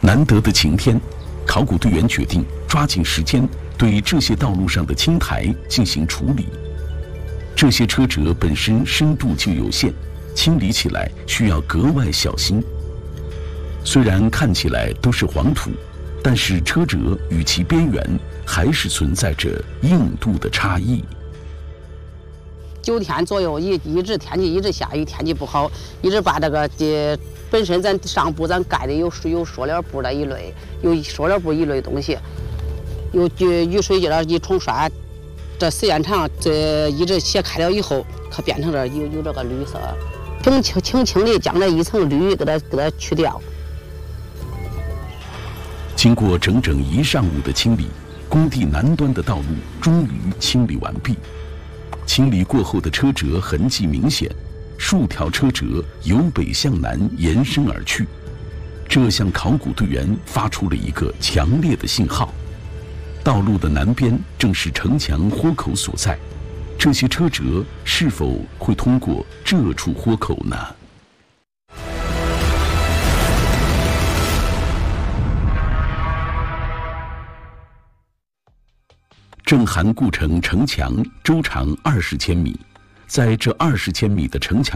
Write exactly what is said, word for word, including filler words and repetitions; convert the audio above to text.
难得的晴天，考古队员决定抓紧时间对这些道路上的青苔进行处理。这些车辙本身深度就有限，清理起来需要格外小心。虽然看起来都是黄土，但是车辙与其边缘还是存在着硬度的差异。 九天左右，一一直天气一直下雨，天气不好，一直把这个这本身咱上部咱盖的有有塑料布的一类，有塑料布一类东西，有雨水这一冲刷，这时间长，这一直卸开了以后，可变成了有有这个绿色，轻轻轻轻的将这一层绿给它给它去掉。 经过整整一上午的清理，工地南端的道路终于清理完毕。清理过后的车辙痕迹明显，数条车辙由北向南延伸而去，这向考古队员发出了一个强烈的信号。道路的南边正是城墙豁口所在，这些车辙是否会通过这处豁口呢？郑韩故城城墙周长二十千米，在这二十千米的城墙